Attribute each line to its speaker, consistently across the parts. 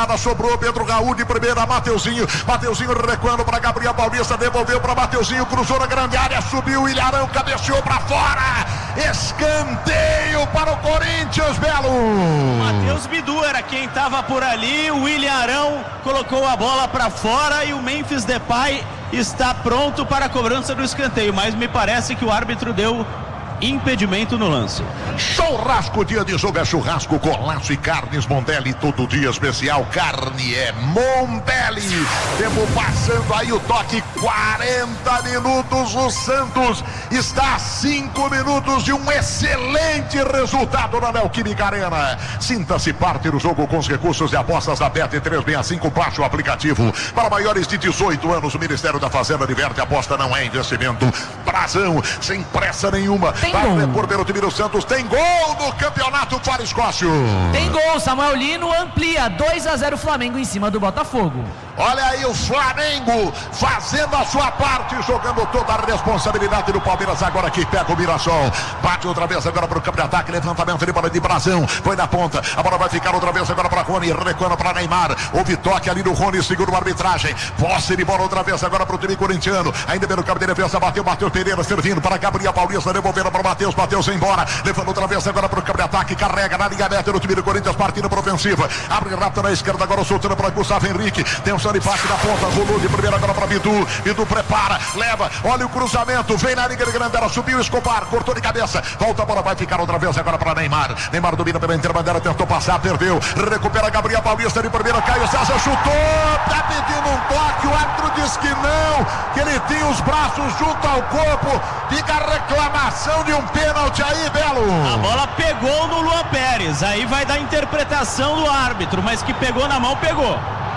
Speaker 1: ajeitada, sobrou Pedro Raul de primeira, Mateuzinho recuando para Gabriel Paulista, devolveu para Mateuzinho, cruzou na grande área, subiu, Ilharão cabeceou para fora, escanteio para o Corinthians, Belo.
Speaker 2: Matheus Bidu era quem estava por ali, o William Arão colocou a bola para fora e o Memphis Depay está pronto para a cobrança do escanteio, mas me parece que o árbitro deu impedimento no lance.
Speaker 1: Churrasco, dia de jogo é churrasco, golaço e carnes Mondelli, todo dia especial, carne é Mondelli. Tempo passando aí o toque, 40 minutos, o Santos está a 5 minutos de um excelente resultado na Neoquímica Arena. Sinta-se parte do jogo com os recursos de apostas da Bet365, baixe o aplicativo. Para maiores de 18 anos, o Ministério da Fazenda diverte, aposta não é investimento. Brasão, sem pressa nenhuma. Vai repor pelo time do Santos, tem gol no campeonato para Escócio.
Speaker 3: Tem gol, Samuel Lino amplia 2-0 Flamengo em cima do Botafogo.
Speaker 1: Olha aí o Flamengo fazendo a sua parte, jogando toda a responsabilidade do Palmeiras. Agora que pega o Mirassol, bate outra vez agora para o campo de ataque, levantamento de bola de Brasão, foi na ponta, a bola vai ficar outra vez agora para Rony, recuando para Neymar, houve toque ali do Rony, segura a arbitragem, posse de bola outra vez agora para o time corintiano, ainda pelo campo de defesa, bateu Matheus Pereira, servindo para Gabriel Paulista, devolvendo para o Matheus embora, levando outra vez agora para o campo de ataque, carrega na linha meta do time do Corinthians, partindo para ofensiva, abre rápido na esquerda, agora soltando para Gustavo Henrique, tem de parte da ponta, rolou de primeira agora para Bidu, Bidu prepara, leva, olha o cruzamento, vem na linha de Grandela, subiu Escobar, cortou de cabeça, volta a bola, vai ficar outra vez agora para Neymar domina pela interbandeira, tentou passar, perdeu, recupera Gabriel Paulista de primeira, Caio César chutou, tá pedindo um toque, o árbitro diz que não, que ele tem os braços junto ao corpo, fica a reclamação de um pênalti aí, Belo.
Speaker 2: A bola pegou no Luan Pérez, aí vai dar interpretação do árbitro, mas que pegou na mão, pegou.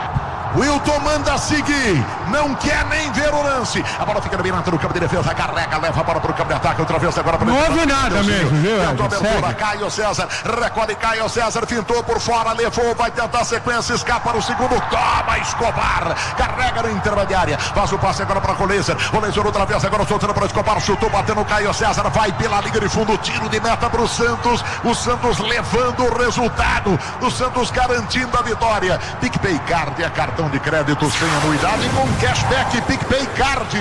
Speaker 1: Wilton manda seguir, não quer nem ver o lance. A bola fica dominada no campo de defesa, carrega, leva a bola para o campo de ataque, outra vez agora para o...
Speaker 4: Não houve nada mesmo, viu?
Speaker 1: Tentou abertura, Caio César, recolhe Caio César, fintou por fora, levou, vai tentar a sequência, escapa no segundo, toma Escobar, carrega na intermediária, faz o passe agora para o Lezer outra vez, agora soltando para Escobar, chutou, batendo o Caio César, vai pela linha de fundo, tiro de meta para o Santos levando o resultado, o Santos garantindo a vitória. PicPay Card é cartão de crédito sem anuidade com cashback PicPay Card.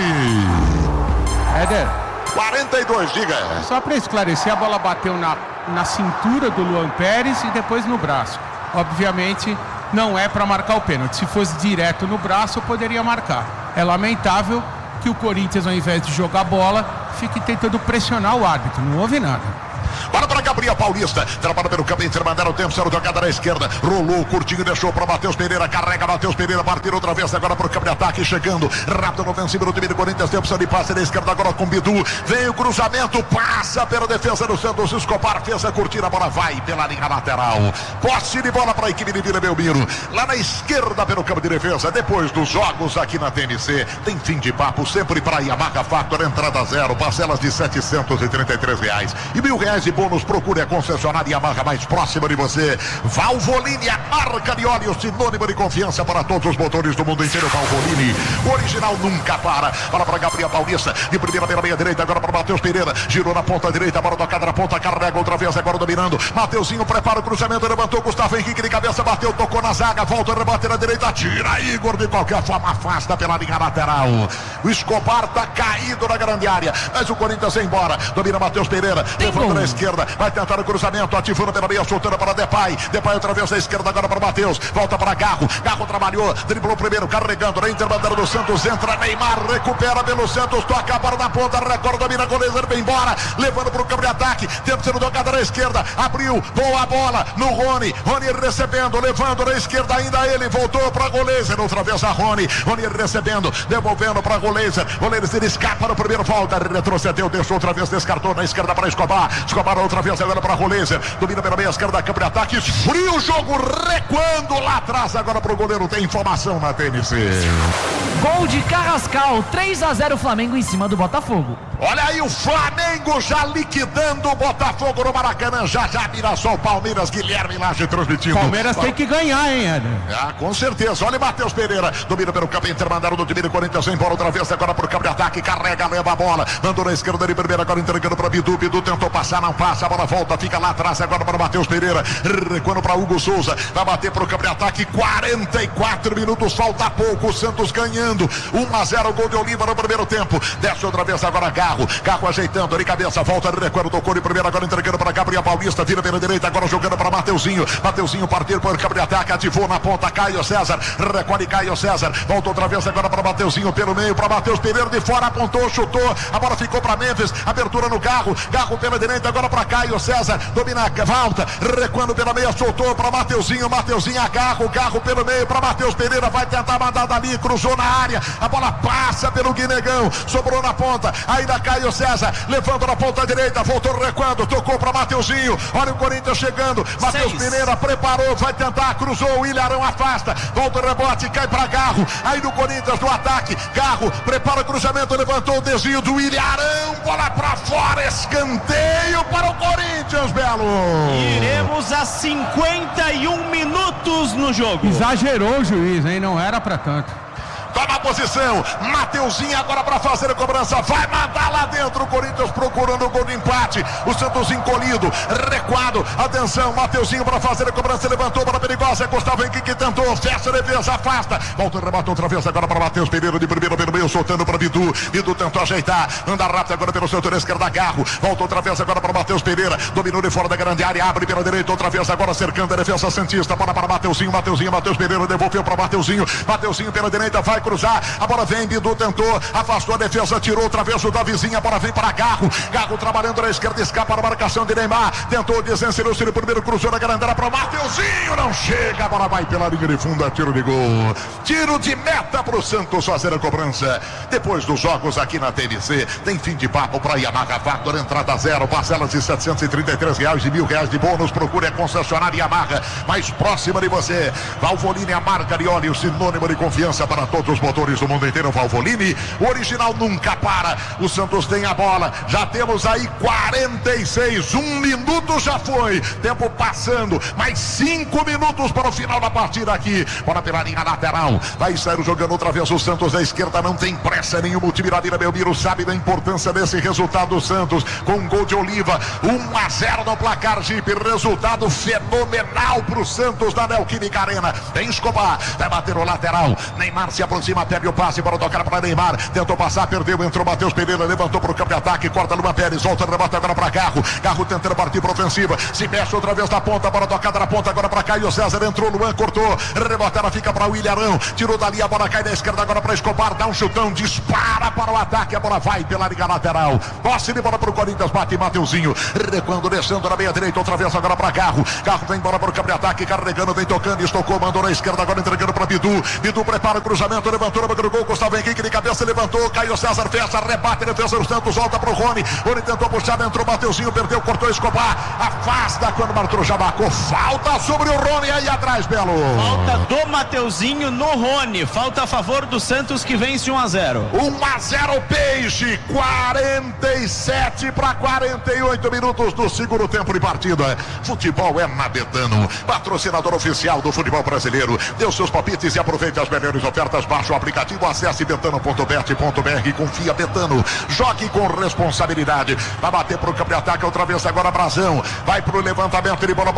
Speaker 4: Éder,
Speaker 1: 42, diga.
Speaker 4: só para esclarecer, a bola bateu na cintura do Luan Pérez e depois no braço. Obviamente não é para marcar o pênalti. Se fosse direto no braço, poderia marcar. É lamentável que o Corinthians, ao invés de jogar bola, fique tentando pressionar o árbitro. Não houve nada.
Speaker 1: Para Gabriel Paulista, trabalha pelo campo intermediário, o tempo saiu jogada na esquerda, rolou, curtinho, deixou para Matheus Pereira, carrega Matheus Pereira, partir outra vez agora para o campo de ataque, chegando, rápido no ofensivo do time do Corinthians, tempo saiu de passe na esquerda agora com Bidu, vem o cruzamento, passa pela defesa do Santos, Escobar fez a curtida, a bola vai pela linha lateral, posse de bola para a equipe de Vila Belmiro, lá na esquerda pelo campo de defesa, depois dos jogos aqui na TNC, tem fim de papo, sempre para Yamaha Factor, entrada zero, parcelas de R$733 e R$1.000 de bônus, procure a concessionária Yamaha mais próxima de você. Valvoline, a marca de óleo, sinônimo de confiança para todos os motores do mundo inteiro. Valvoline, original nunca para. Bola para Gabriel Paulista, de primeira pela meia direita, agora para Matheus Pereira, girou na ponta direita, bola tocada na ponta, carrega outra vez, agora dominando. Mateuzinho prepara o cruzamento, levantou Gustavo Henrique de cabeça, bateu, tocou na zaga, volta a rebater na direita, tira Igor, de qualquer forma afasta pela linha lateral. O Escobar tá caído na grande área, mas o Corinthians vai embora, domina Matheus Pereira, levanta na esquerda, vai tentar o cruzamento, ativando pela meia, soltando para Depay outra vez à esquerda, agora para Matheus, volta para Garro trabalhou, driblou primeiro, carregando na interbandeira do Santos, entra Neymar, recupera pelo Santos, toca a bola na ponta, recorda, domina com o Lezer, vem embora, levando para o campo de ataque, tempo sendo tocada na esquerda, abriu, boa bola no Rony recebendo, levando na esquerda ainda ele, voltou para Golezer, outra vez a Rony recebendo, devolvendo para Golezer ele escapa no primeiro, volta, retrocedeu, deixou outra vez, descartou na esquerda para Escobar outra vez agora para Rolezer, domina pela meia esquerda, campo de ataque, esfria o jogo, recuando lá atrás agora para o goleiro, tem informação na TNC.
Speaker 3: Gol de Carrascal, 3-0 Flamengo em cima do Botafogo.
Speaker 1: Olha aí o Flamengo já liquidando o Botafogo no Maracanã. Já Mirassol, Palmeiras, Guilherme Lage transmitindo.
Speaker 4: Palmeiras tem que ganhar, hein, Éder?
Speaker 1: Com certeza. Olha o Matheus Pereira. Domina pelo campo intermandado do time do Corinthians. Em bola outra vez. Agora pro campo de ataque. Carrega, leva a bola. Mandou na esquerda de primeira. Agora entregando para Bidu. Bidu tentou passar, não passa. A bola volta. Fica lá atrás. Agora para Matheus Pereira. Recuando para Hugo Souza. Vai bater pro campo de ataque. 44 minutos. Falta pouco. O Santos ganhando. 1-0. Gol de Oliva no primeiro tempo. Desce outra vez agora Garro ajeitando de cabeça, volta, recuerdo, tocou de primeira, agora entregando para Gabriel Paulista, vira pela direita, agora jogando para Mateuzinho partir por campo de ataque, ativou na ponta, Caio César, recolhe Caio César, volta outra vez agora para Mateuzinho pelo meio, para Matheus Pereira de fora, apontou, chutou, a bola ficou para Memphis, abertura no Garro pela direita, agora para Caio César, domina, volta, recuando pela meia, soltou para Mateuzinho a Garro pelo meio, para Matheus Pereira, vai tentar mandar dali, cruzou na área, a bola passa pelo Guinegão, sobrou na ponta, ainda Caio César, levando na ponta direita, voltou recuando, tocou para Mateuzinho, olha o Corinthians chegando, Matheus Pereira preparou, vai tentar, cruzou, o Ilharão afasta, volta o rebote, cai para Garro, aí no Corinthians no ataque, Garro prepara o cruzamento, levantou o desvio do Ilharão, bola para fora, escanteio para o Corinthians, Belo.
Speaker 2: Iremos a 51 minutos no jogo.
Speaker 4: Exagerou o juiz, hein? Não era para tanto.
Speaker 1: Toma a posição, Mateuzinho agora para fazer a cobrança, vai mandar lá dentro, o Corinthians procurando o gol de empate, o Santos encolhido, recuado, atenção, Mateuzinho para fazer a cobrança, levantou para perigosa, Gustavo Henrique tentou, fecha a defesa, afasta, volta e rebate outra vez agora para Matheus Pereira de primeiro pelo meio, soltando para Bidu tentou ajeitar, anda rápido agora pelo setor esquerdo, Garro, volta outra vez agora para Matheus Pereira, dominou de fora da grande área, abre pela direita, outra vez agora cercando a defesa santista, bola para Mateuzinho, Matheus Pereira devolveu para Mateuzinho pela direita, vai cruzar, a bola vem, Bidu tentou, afastou a defesa, tirou outra vez o Davizinho, a bola vem para Garro trabalhando na esquerda, escapa a marcação de Neymar, tentou desencerou-se no primeiro, cruzou na grande área para o Mateuzinho, não chega, a bola vai pela linha de fundo, tiro de gol, tiro de meta para o Santos fazer a cobrança. Depois dos jogos aqui na TVC, tem fim de papo para Yamaha Factor, entrada zero, parcelas de R$733 e R$1.000 de bônus, procure a concessionária Yamaha mais próxima de você. Valvoline, a marca de óleo, sinônimo de confiança para todos os motores do mundo inteiro. Valvoline, o original nunca para. O Santos tem a bola, já temos aí 46, 1 minuto já foi, tempo passando, mais 5 minutos para o final da partida aqui, bola pela linha lateral, vai sair jogando outra vez o Santos da esquerda, não tem pressa nenhuma, o time da Vila Belmiro sabe da importância desse resultado do Santos, com um gol de Oliva, 1-0 no placar, Jeep, resultado fenomenal para o Santos da Neoquímica Arena. Tem Escobar, vai bater o lateral, Neymar se aproxima, perde o passe para tocar para Neymar, tentou passar, perdeu, entrou Matheus Pereira, levantou para o campo de ataque, corta Luan Pérez, volta, rebate agora para Garro tentando partir para ofensiva, se mexe outra vez na ponta, bola tocada na ponta agora para Caio César, entrou Luan, cortou, rebotada, fica para o Ilharão, tirou dali, a bola cai na esquerda agora para Escobar, dá um chutão, dispara para o ataque, a bola vai pela liga lateral, posse de bola para o Corinthians, bate Mateuzinho, recuando, descendo na meia direita, outra vez agora para Garro vem bola para o campo de ataque, carregando, vem tocando, estocou, mandou na esquerda, agora entregando para Bidu prepara o cruzamento, levantou no banco do gol, Gustavo Henrique de cabeça, levantou, Caio César fecha, rebate, defesa do Santos, volta para o Rony tentou puxar, entrou Mateuzinho, perdeu, cortou Escobar, afasta quando marcou, já marcou, falta sobre o Rony aí atrás, Belo.
Speaker 2: Falta do Mateuzinho no Rony, falta a favor do Santos que vence 1-0.
Speaker 1: 1-0 Peixe, 47 para 48 minutos do segundo tempo de partida. Futebol é na Betano, patrocinador oficial do futebol brasileiro. Dê os seus palpites e aproveite as melhores ofertas, baixe o aplicativo, acesse betano.bet.br, confia Betano, jogue com responsabilidade. Vai bater para o campo de ataque outra vez agora, Brazão, vai para o levantamento de bola.